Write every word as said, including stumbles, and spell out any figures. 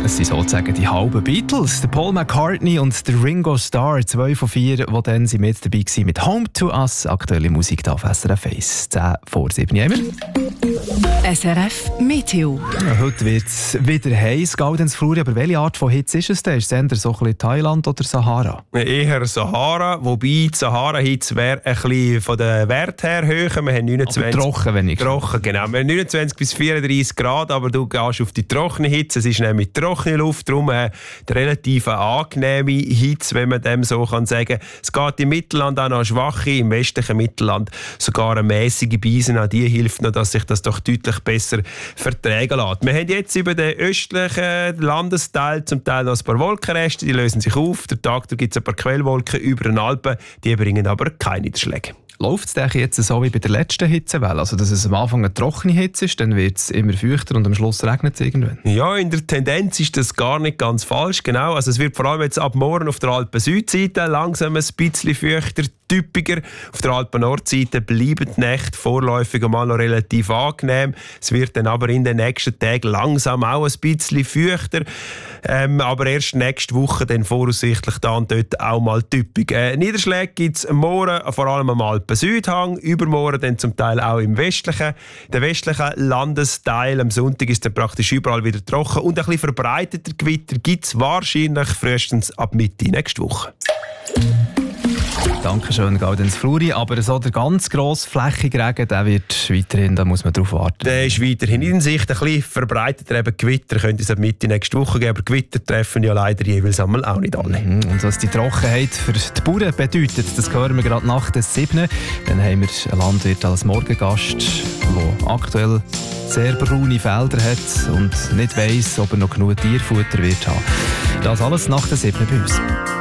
Das sind sozusagen die halben Beatles. Der Paul McCartney und der Ringo Starr, zwei von vier, die dann mit dabei waren mit «Home to Us». Aktuelle Musik hier auf S R F eins. zehn vor sieben haben wir. S R F Meteo. Ja, heute wird es wieder heiß, Gaudenz Fluri, aber welche Art von Hitze ist es denn? Ist es eher so ein bisschen Thailand oder Sahara? Eher Sahara, wobei die Sahara-Hitze wäre ein bisschen von den Wert her höher. Wir haben neunundzwanzig, aber trocken wenigstens. Trocken, genau. Wir haben neunundzwanzig bis vierunddreißig Grad, aber du gehst auf die trockene Hitze. Es ist nämlich trockene Luft, darum äh, die relativ angenehme Hitze, wenn man dem so kann sagen. Es geht im Mittelland auch noch schwache, im westlichen Mittelland sogar eine mäßige Beise. An die hilft noch, dass sich das doch deutlich besser vertragen lässt. Wir haben jetzt über den östlichen Landesteil zum Teil noch ein paar Wolkenreste, die lösen sich auf. Der Tag gibt es ein paar Quellwolken über den Alpen, die bringen aber keine Niederschläge. Läuft es denn jetzt so wie bei der letzten Hitzewelle? Also, dass es am Anfang eine trockene Hitze ist, dann wird es immer feuchter und am Schluss regnet es irgendwann? Ja, in der Tendenz ist das gar nicht ganz falsch. Genau. Also, es wird vor allem jetzt ab morgen auf der Alpen-Südseite langsam ein bisschen feuchter, typischer. Auf der Alpen-Nordseite bleiben die Nächte vorläufig einmal noch relativ angenehm. Es wird dann aber in den nächsten Tagen langsam auch ein bisschen feuchter. Ähm, aber erst nächste Woche dann voraussichtlich da und dort auch mal typisch. Äh, Niederschläge gibt es morgen vor allem am Alpen-Südhang, übermorgen dann zum Teil auch im westlichen. Der westliche Landesteil am Sonntag ist dann praktisch überall wieder trocken und ein bisschen verbreiteter Gewitter gibt es wahrscheinlich frühestens ab Mitte nächste Woche. Dankeschön, Gaudenz Fluri. Aber so der ganz grossflächige Regen, der wird weiterhin, da muss man drauf warten. Der ist weiterhin in Sicht. Ein bisschen verbreiteter eben Gewitter könnte es ab Mitte nächste Woche geben, aber Gewitter treffen ja leider jeweils einmal auch nicht alle. Mhm. Und was die Trockenheit für die Bauern bedeutet, das hören wir gerade nach der sieben. Dann haben wir einen Landwirt als Morgengast, der aktuell sehr braune Felder hat und nicht weiss, ob er noch genug Tierfutter wird haben. Das alles nach der sieben bei uns.